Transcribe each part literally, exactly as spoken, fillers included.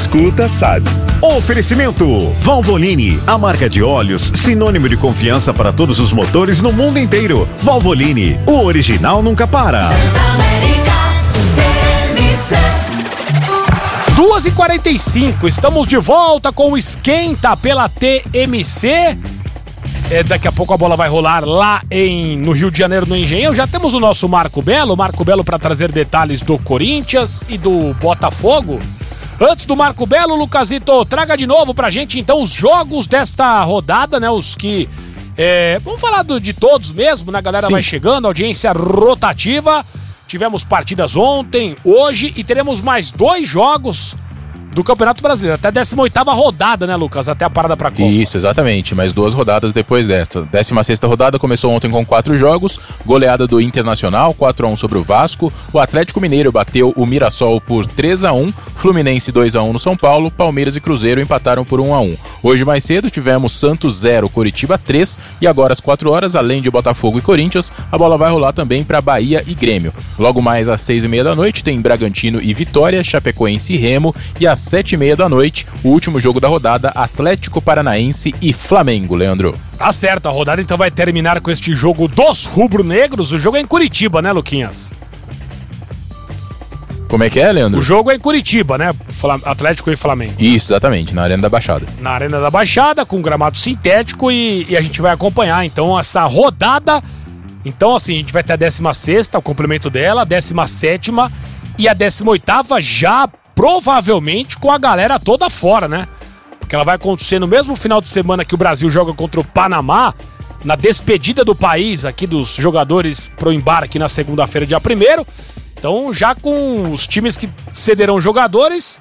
escuta sabe. Oferecimento Valvoline, a marca de óleos sinônimo de confiança para todos os motores no mundo inteiro. Valvoline, o original nunca para. duas e quarenta e cinco, estamos de volta com o Esquenta pela T M C. É, daqui a pouco a bola vai rolar lá em, no Rio de Janeiro, no Engenhão. Já temos o nosso Marco Belo, Marco Belo para trazer detalhes do Corinthians e do Botafogo. Antes do Marco Belo, Lucasito, traga de novo pra gente então os jogos desta rodada, né? Os que... É, vamos falar do, de todos mesmo, né? A galera Sim. vai chegando, audiência rotativa. Tivemos partidas ontem, hoje e teremos mais dois jogos do Campeonato Brasileiro, até a décima oitava rodada, né, Lucas? Até a parada pra Copa. Isso, exatamente, mais duas rodadas depois desta. décima sexta rodada começou ontem com quatro jogos, goleada do Internacional, quatro a um sobre o Vasco, o Atlético Mineiro bateu o Mirassol por três a um, Fluminense dois a um no São Paulo, Palmeiras e Cruzeiro empataram por um a um. Hoje mais cedo tivemos Santos zero, Coritiba três, e agora às quatro horas, além de Botafogo e Corinthians, a bola vai rolar também para Bahia e Grêmio. Logo mais às seis e meia da noite tem Bragantino e Vitória, Chapecoense e Remo, e às sete e meia da noite, o último jogo da rodada, Atlético Paranaense e Flamengo, Leandro. Tá certo, a rodada então vai terminar com este jogo dos rubro-negros. O jogo é em Curitiba, né, Luquinhas? Como é que é, Leandro? O jogo é em Curitiba, né? Atlético e Flamengo. Isso, exatamente, na Arena da Baixada. Na Arena da Baixada, com gramado sintético e, e a gente vai acompanhar então essa rodada. Então, assim, a gente vai ter a décima sexta, o complemento dela, a décima sétima e a décima oitava já provavelmente com a galera toda fora, né? Porque ela vai acontecer no mesmo final de semana que o Brasil joga contra o Panamá, na despedida do país aqui dos jogadores pro embarque na segunda-feira, dia primeiro. Então, já com os times que cederão jogadores,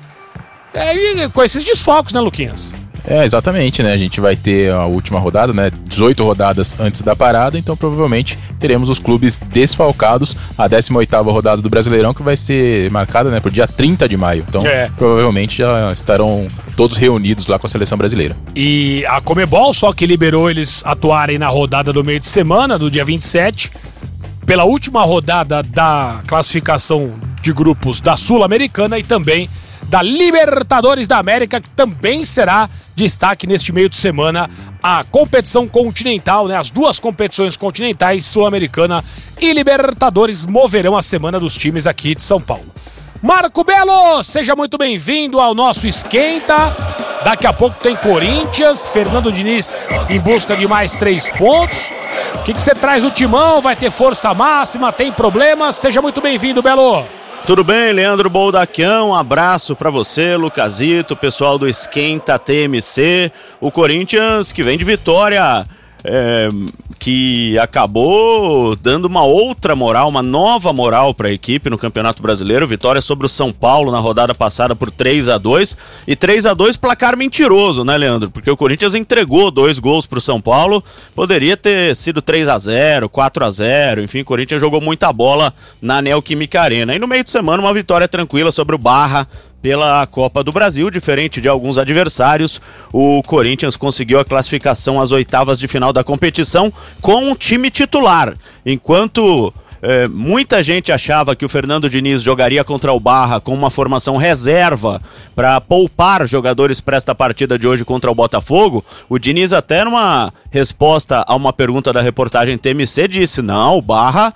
é, e com esses desfalques, né, Luquinhas? É, exatamente, né? A gente vai ter a última rodada, né? dezoito rodadas antes da parada, então provavelmente teremos os clubes desfalcados. A décima oitava rodada do Brasileirão, que vai ser marcada, né, pro dia trinta de maio. Então, é. provavelmente já estarão todos reunidos lá com a seleção brasileira. E a Conmebol só que liberou eles atuarem na rodada do meio de semana, do dia vinte e sete, pela última rodada da classificação de grupos da Sul-Americana e também da Libertadores da América, que também será destaque neste meio de semana, a competição continental, né? As duas competições continentais, Sul-Americana e Libertadores, moverão a semana dos times aqui de São Paulo. Marco Belo, seja muito bem-vindo ao nosso Esquenta. Daqui a pouco tem Corinthians, Fernando Diniz em busca de mais três pontos. O que você traz no timão? Vai ter força máxima? Tem problemas? Seja muito bem-vindo, Belo. Tudo bem, Leandro Boldaquião, um abraço pra você, Lucasito, pessoal do Esquenta T M C, o Corinthians que vem de vitória, é, que acabou dando uma outra moral, uma nova moral para a equipe no Campeonato Brasileiro, vitória sobre o São Paulo na rodada passada por três a dois, e três a dois placar mentiroso, né, Leandro? Porque o Corinthians entregou dois gols pro São Paulo, poderia ter sido três a zero, quatro a zero, enfim, o Corinthians jogou muita bola na Neoquímica Arena, e no meio de semana uma vitória tranquila sobre o Barra pela Copa do Brasil. Diferente de alguns adversários, o Corinthians conseguiu a classificação às oitavas de final da competição com um time titular, enquanto é, muita gente achava que o Fernando Diniz jogaria contra o Barra com uma formação reserva para poupar jogadores para esta partida de hoje contra o Botafogo. O Diniz, até numa resposta a uma pergunta da reportagem T M C, disse: não, o Barra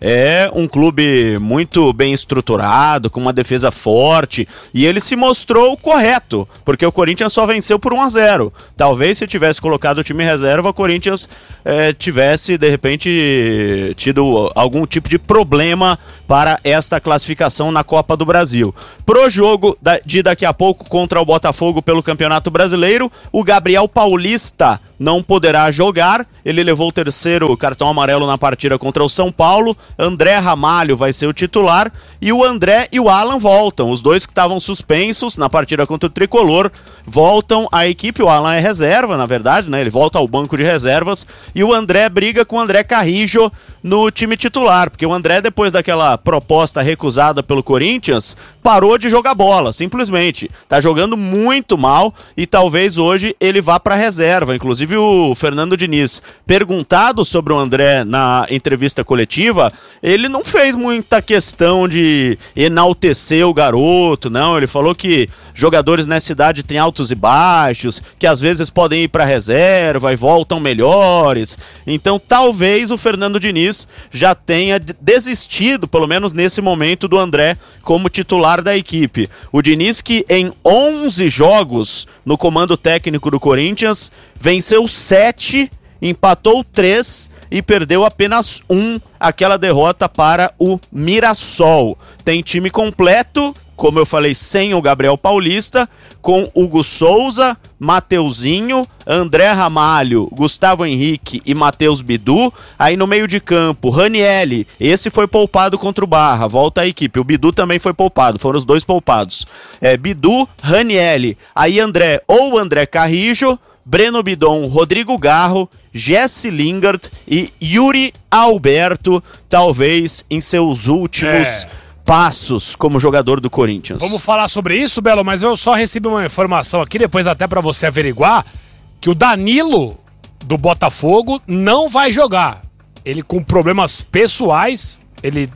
é um clube muito bem estruturado, com uma defesa forte, e ele se mostrou correto, porque o Corinthians só venceu por um a zero. Talvez se tivesse colocado o time reserva, o Corinthians é, tivesse de repente tido algum tipo de problema para esta classificação na Copa do Brasil. Pro jogo de daqui a pouco contra o Botafogo pelo Campeonato Brasileiro, o Gabriel Paulista não poderá jogar, ele levou o terceiro cartão amarelo na partida contra o São Paulo. André Ramalho vai ser o titular, e o André e o Alan voltam, os dois que estavam suspensos na partida contra o Tricolor voltam à equipe. O Alan é reserva, na verdade, né? Ele volta ao banco de reservas, e o André briga com o André Carrijo no time titular, porque o André, depois daquela proposta recusada pelo Corinthians, parou de jogar bola, simplesmente, tá jogando muito mal, e talvez hoje ele vá para reserva, inclusive Inclusive o Fernando Diniz, perguntado sobre o André na entrevista coletiva, ele não fez muita questão de enaltecer o garoto, não. Ele falou que jogadores nessa idade têm altos e baixos, que às vezes podem ir para reserva e voltam melhores. Então talvez o Fernando Diniz já tenha desistido, pelo menos nesse momento, do André como titular da equipe. O Diniz, que em onze jogos no comando técnico do Corinthians, venceu sete, empatou três e perdeu apenas um, aquela derrota para o Mirassol. Tem time completo, como eu falei, sem o Gabriel Paulista, com Hugo Souza, Mateuzinho, André Ramalho, Gustavo Henrique e Matheus Bidu. Aí no meio de campo, Ranielli, esse foi poupado contra o Barra, volta à equipe. O Bidu também foi poupado, foram os dois poupados. É, Bidu, Ranielli, aí André ou André Carrijo, Breno Bidon, Rodrigo Garro, Jesse Lingard e Yuri Alberto, talvez em seus últimos... É. passos como jogador do Corinthians. Vamos falar sobre isso, Belo, mas eu só recebi uma informação aqui, depois até pra você averiguar, que o Danilo do Botafogo não vai jogar. Ele com problemas pessoais, ele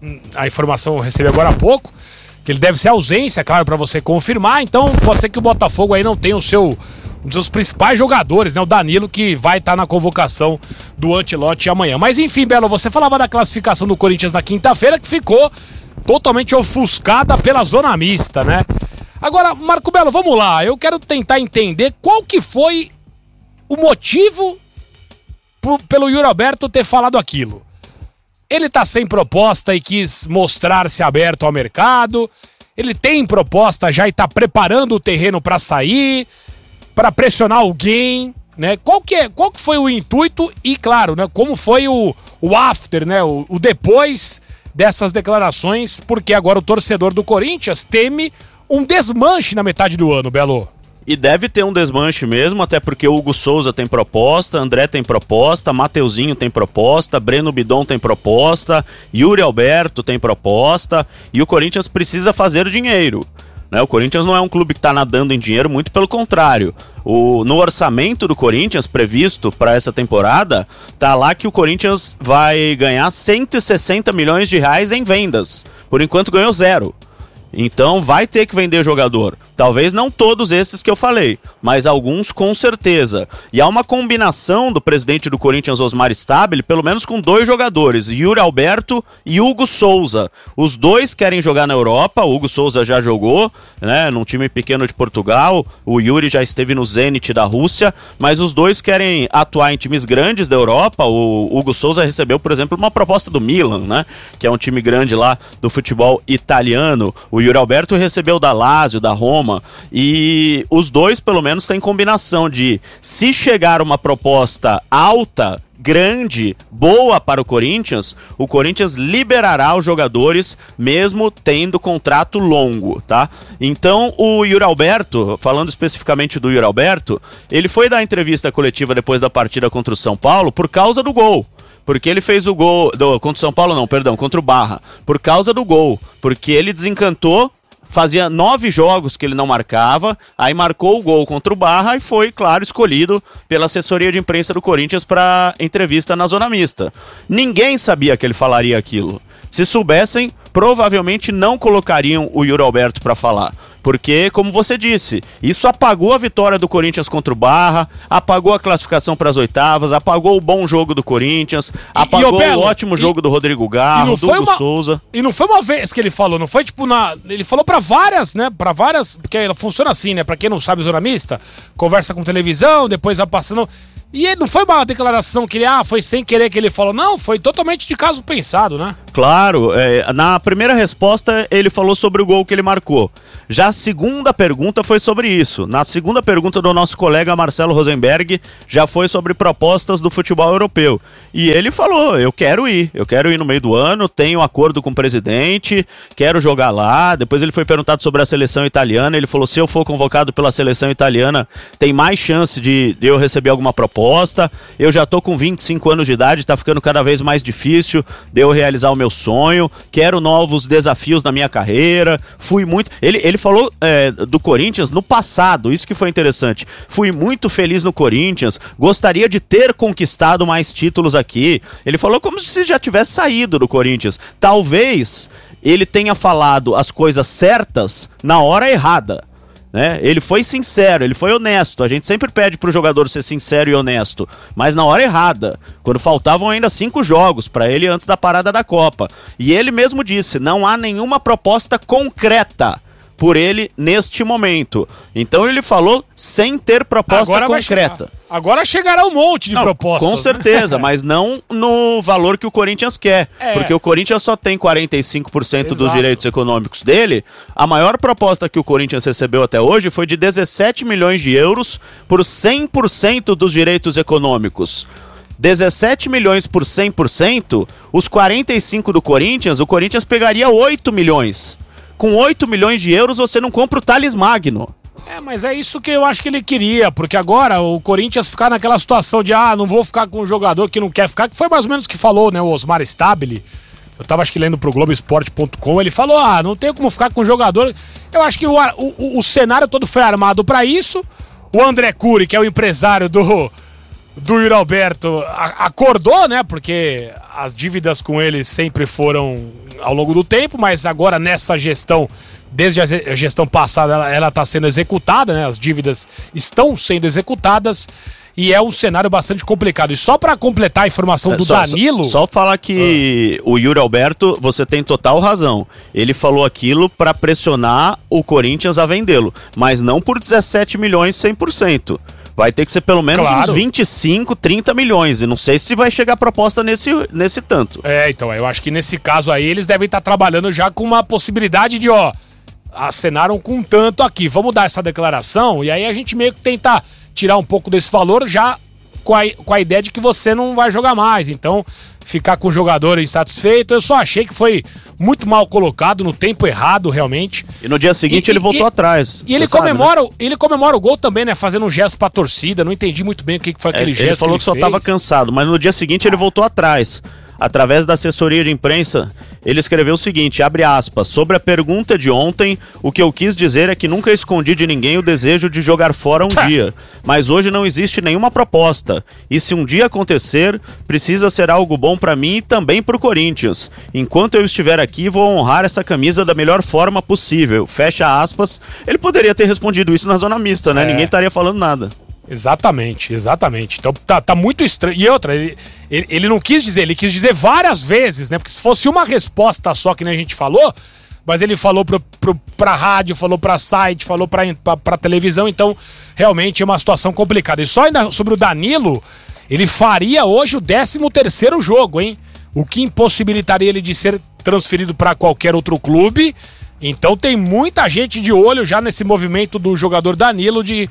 a informação eu recebi agora há pouco, que ele deve ser ausência, claro, pra você confirmar, então pode ser que o Botafogo aí não tenha o seu um dos seus principais jogadores, né? O Danilo, que vai estar na convocação do Ancelotti amanhã. Mas enfim, Belo, você falava da classificação do Corinthians na quinta-feira, que ficou totalmente ofuscada pela zona mista, né? Agora, Marco Belo, vamos lá. Eu quero tentar entender qual que foi o motivo pro, pelo Yuri Alberto ter falado aquilo. Ele tá sem proposta e quis mostrar-se aberto ao mercado. Ele tem proposta já e tá preparando o terreno para sair, para pressionar alguém, né? Qual que, é, qual que foi o intuito e, claro, né, como foi o, o after, né, o, o depois dessas declarações, porque agora o torcedor do Corinthians teme um desmanche na metade do ano, Belo. E deve ter um desmanche mesmo, até porque o Hugo Souza tem proposta, André tem proposta, Mateuzinho tem proposta, Breno Bidon tem proposta, Yuri Alberto tem proposta, e o Corinthians precisa fazer dinheiro. Né? O Corinthians não é um clube que está nadando em dinheiro, muito pelo contrário. O, no orçamento do Corinthians previsto para essa temporada, tá lá que o Corinthians vai ganhar cento e sessenta milhões de reais em vendas. Por enquanto ganhou zero. Então vai ter que vender jogador. Talvez não todos esses que eu falei, mas alguns com certeza. E há uma combinação do presidente do Corinthians, Osmar Stabile, pelo menos com dois jogadores, Yuri Alberto e Hugo Souza. Os dois querem jogar na Europa, o Hugo Souza já jogou, né, num time pequeno de Portugal, o Yuri já esteve no Zenit da Rússia, mas os dois querem atuar em times grandes da Europa. O Hugo Souza recebeu, por exemplo, uma proposta do Milan, né, que é um time grande lá do futebol italiano. O Yuri Alberto recebeu da Lazio, da Roma, e os dois pelo menos têm combinação de, se chegar uma proposta alta, grande, boa para o Corinthians, o Corinthians liberará os jogadores mesmo tendo contrato longo, tá? Então o Yuri Alberto, falando especificamente do Yuri Alberto, ele foi dar entrevista coletiva depois da partida contra o São Paulo por causa do gol. Porque ele fez o gol, do, contra o São Paulo não, perdão, contra o Barra, por causa do gol, porque ele desencantou, fazia nove jogos que ele não marcava, aí marcou o gol contra o Barra e foi, claro, escolhido pela assessoria de imprensa do Corinthians para entrevista na zona mista. Ninguém sabia que ele falaria aquilo. Se soubessem, provavelmente não colocariam o Yuri Alberto para falar. Porque, como você disse, isso apagou a vitória do Corinthians contra o Barra, apagou a classificação para as oitavas, apagou o bom jogo do Corinthians, apagou e, e, o, o ótimo e, jogo do Rodrigo Garro, do Hugo uma, Souza. E não foi uma vez que ele falou, não foi tipo na... Ele falou para várias, né, para várias, porque ela funciona assim, né, para quem não sabe, zona mista, conversa com televisão, depois vai passando... E não foi uma declaração que ele, ah, foi sem querer que ele falou, não, foi totalmente de caso pensado, né? Claro, é, na primeira resposta ele falou sobre o gol que ele marcou. Já a segunda pergunta foi sobre isso. Na segunda pergunta do nosso colega Marcelo Rosenberg, já foi sobre propostas do futebol europeu. E ele falou, eu quero ir, eu quero ir no meio do ano, tenho acordo com o presidente, quero jogar lá. Depois ele foi perguntado sobre a seleção italiana, ele falou, se eu for convocado pela seleção italiana, tem mais chance de, de eu receber alguma proposta. proposta, eu já tô com vinte e cinco anos de idade, tá ficando cada vez mais difícil de eu realizar o meu sonho, quero novos desafios na minha carreira, fui muito... Ele, ele falou é, do Corinthians no passado, isso que foi interessante. Fui muito feliz no Corinthians, gostaria de ter conquistado mais títulos aqui. Ele falou como se já tivesse saído do Corinthians. Talvez ele tenha falado as coisas certas na hora errada. Né? Ele foi sincero, ele foi honesto. A gente sempre pede pro jogador ser sincero e honesto, mas na hora errada, quando faltavam ainda cinco jogos para ele antes da parada da Copa. E ele mesmo disse, não há nenhuma proposta concreta por ele neste momento. Então ele falou sem ter proposta Agora concreta. Agora chegará um monte de não, propostas. Com certeza, mas não no valor que o Corinthians quer. É. Porque o Corinthians só tem quarenta e cinco por cento Exato. Dos direitos econômicos dele. A maior proposta que o Corinthians recebeu até hoje foi de dezessete milhões de euros por cem por cento dos direitos econômicos. dezessete milhões por cem por cento, os quarenta e cinco do Corinthians, o Corinthians pegaria oito milhões. Com oito milhões de euros você não compra o Thales Magno. É, mas é isso que eu acho que ele queria, porque agora o Corinthians ficar naquela situação de, ah, não vou ficar com um jogador que não quer ficar, que foi mais ou menos o que falou, né, o Osmar Stabile. Eu tava acho que lendo pro Globo Esporte ponto com, ele falou, ah, não tem como ficar com um jogador. Eu acho que o, o, o cenário todo foi armado pra isso. O André Cury, que é o empresário do... do Yuri Alberto, a, acordou, né? Porque as dívidas com ele sempre foram ao longo do tempo, mas agora nessa gestão, desde a gestão passada, ela, ela tá sendo executada, né? As dívidas estão sendo executadas e é um cenário bastante complicado. E só para completar a informação do só, Danilo... Só, só falar que ah. o Yuri Alberto, você tem total razão. Ele falou aquilo para pressionar o Corinthians a vendê-lo, mas não por dezessete milhões cem por cento. Vai ter que ser pelo menos claro. uns vinte e cinco, trinta milhões. E não sei se vai chegar a proposta nesse, nesse tanto. É, então, eu acho que nesse caso aí eles devem estar trabalhando já com uma possibilidade de, ó, acenaram com tanto aqui. Vamos dar essa declaração e aí a gente meio que tentar tirar um pouco desse valor já com a, com a ideia de que você não vai jogar mais. Então, ficar com o jogador insatisfeito, eu só achei que foi muito mal colocado, no tempo errado, realmente. E no dia seguinte e, ele e, voltou e, atrás. E ele comemora, sabe, né? ele comemora o gol também, né? Fazendo um gesto pra torcida. Não entendi muito bem o que foi aquele é, gesto. Ele falou que, ele que só tava cansado, mas no dia seguinte ah. ele voltou atrás. Através da assessoria de imprensa, ele escreveu o seguinte, abre aspas, sobre a pergunta de ontem, o que eu quis dizer é que nunca escondi de ninguém o desejo de jogar fora um dia, mas hoje não existe nenhuma proposta, e se um dia acontecer, precisa ser algo bom pra mim e também pro Corinthians. Enquanto eu estiver aqui, vou honrar essa camisa da melhor forma possível, fecha aspas. Ele poderia ter respondido isso na zona mista, né? É. Ninguém estaria falando nada. Exatamente, exatamente. Então tá, tá muito estranho. E outra, ele, ele, ele não quis dizer, ele quis dizer várias vezes, né? Porque se fosse uma resposta só, que nem a gente falou, mas ele falou pro, pro, pra rádio, falou pra site, falou pra, pra, pra televisão, então realmente é uma situação complicada. E só ainda sobre o Danilo, ele faria hoje o décimo terceiro jogo, hein? O que impossibilitaria ele de ser transferido pra qualquer outro clube. Então tem muita gente de olho já nesse movimento do jogador Danilo de...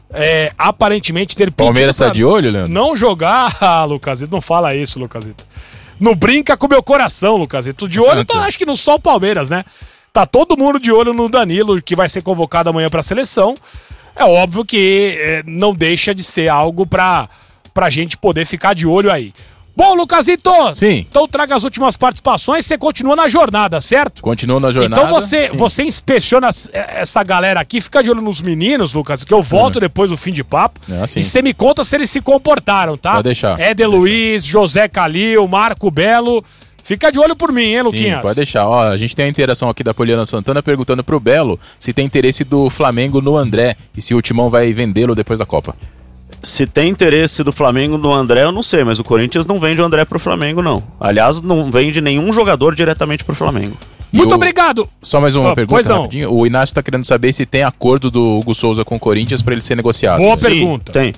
É, aparentemente ter pedido Palmeiras tá de olho, Leandro? Não jogar, ah, Lucasito, não fala isso, Lucasito. Não brinca com o meu coração, Lucasito. De olho, tá, acho que não só o Palmeiras, né? Tá todo mundo de olho no Danilo, que vai ser convocado amanhã pra seleção. É óbvio que é, não deixa de ser algo pra, pra gente poder ficar de olho aí. Bom, Lucasito, sim. Então traga as últimas participações, você continua na jornada, certo? Continua na jornada. Então você, você inspeciona essa galera aqui, fica de olho nos meninos, Lucas, que eu volto uhum. depois do fim de papo. É assim. E você me conta se eles se comportaram, tá? Pode deixar. Éder pode Luiz, deixar. José Calil, Marco Belo. Fica de olho por mim, hein, Luquinhas? Sim, pode deixar. Ó, a gente tem a interação aqui da Poliana Santana perguntando pro Belo se tem interesse do Flamengo no André e se o Timão vai vendê-lo depois da Copa. Se tem interesse do Flamengo no André, eu não sei, mas o Corinthians não vende o André pro Flamengo, não. Aliás, não vende nenhum jogador diretamente pro Flamengo. Muito o... obrigado! Só mais uma oh, pergunta rapidinho. O Inácio tá querendo saber se tem acordo do Hugo Souza com o Corinthians pra ele ser negociado. Boa Sim, pergunta. Tem.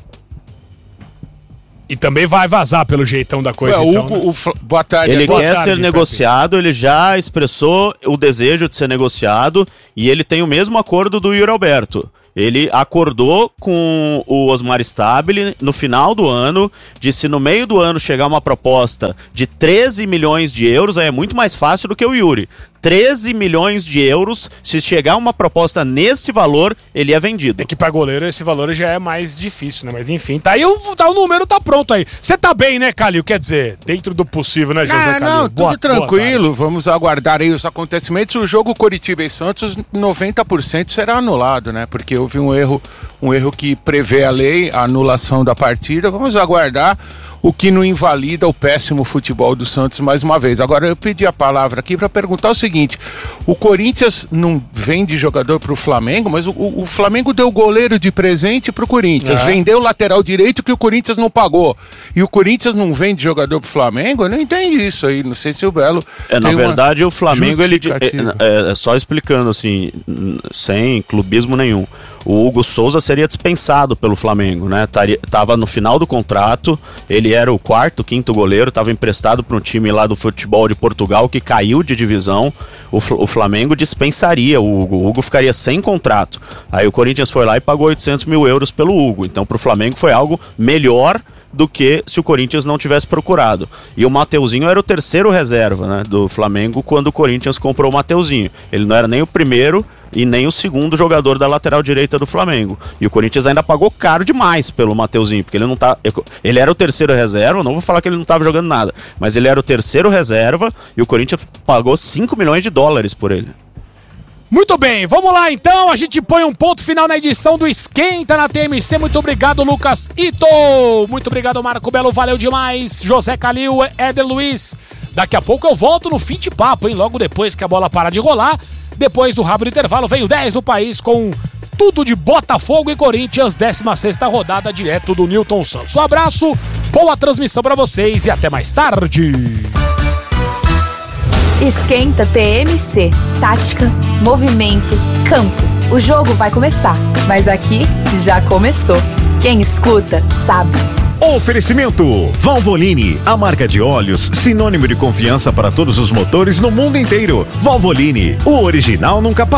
E também vai vazar pelo jeitão da coisa, Ué, então. Hugo, né? o Fla... Boa tarde. Ele Boa quer tarde, ser negociado, ele já expressou o desejo de ser negociado e ele tem o mesmo acordo do Yuri Alberto. Ele acordou com o Osmar Stabile no final do ano, de se no meio do ano chegar uma proposta de treze milhões de euros, aí é muito mais fácil do que o Yuri. treze milhões de euros. Se chegar uma proposta nesse valor, ele é vendido. É que pra goleiro esse valor já é mais difícil, né? Mas enfim, tá aí o, tá, o número tá pronto aí. Você tá bem, né, Calil? Quer dizer, dentro do possível, né, José Ah, Calil? não, tudo boa, tranquilo. Boa Vamos aguardar aí os acontecimentos. O jogo Coritiba e Santos, noventa por cento será anulado, né? Porque houve um erro, um erro que prevê a lei, a anulação da partida. Vamos aguardar. O que não invalida o péssimo futebol do Santos mais uma vez. Agora eu pedi a palavra aqui para perguntar o seguinte: o Corinthians não vende jogador para o Flamengo, mas o, o Flamengo deu goleiro de presente para o Corinthians, é. vendeu o lateral direito que o Corinthians não pagou, e o Corinthians não vende jogador para o Flamengo? Eu não entendi isso aí, não sei se o Belo é, na verdade o Flamengo, ele é, é, só explicando assim, sem clubismo nenhum, o Hugo Souza seria dispensado pelo Flamengo, né? Tava no final do contrato, ele era o quarto, quinto goleiro, estava emprestado para um time lá do futebol de Portugal que caiu de divisão. O, o Flamengo dispensaria o Hugo, o Hugo ficaria sem contrato. Aí o Corinthians foi lá e pagou oitocentos mil euros pelo Hugo. Então para o Flamengo foi algo melhor do que se o Corinthians não tivesse procurado. E o Mateuzinho era o terceiro reserva, né, do Flamengo quando o Corinthians comprou o Mateuzinho. Ele não era nem o primeiro e nem o segundo jogador da lateral direita do Flamengo. E o Corinthians ainda pagou caro demais pelo Mateuzinho, porque ele não tá. Ele era o terceiro reserva, não vou falar que ele não estava jogando nada, mas ele era o terceiro reserva e o Corinthians pagou cinco milhões de dólares por ele. Muito bem, vamos lá então, a gente põe um ponto final na edição do Esquenta na T M C. Muito obrigado, Lucas Ito. Muito obrigado, Marco Belo, valeu demais. José Calil, Éder Luiz. Daqui a pouco eu volto no fim de papo, hein? Logo depois que a bola parar de rolar. Depois do rápido intervalo, vem o dez do país com tudo de Botafogo e Corinthians, décima sexta rodada, direto do Newton Santos. Um abraço, boa transmissão pra vocês e até mais tarde. Esquenta T M C. Tática, movimento, campo. O jogo vai começar, mas aqui já começou. Quem escuta, sabe. Oferecimento Valvoline, a marca de óleos sinônimo de confiança para todos os motores no mundo inteiro. Valvoline, o original nunca para.